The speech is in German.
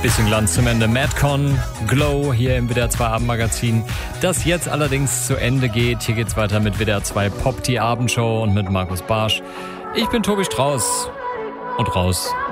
Bisschen Glanz zum Ende. Madcon, Glow hier im WDR 2 Abendmagazin, das jetzt allerdings zu Ende geht. Hier geht's weiter mit WDR 2 Pop, die Abendshow und mit Markus Barsch. Ich bin Tobi Strauß und raus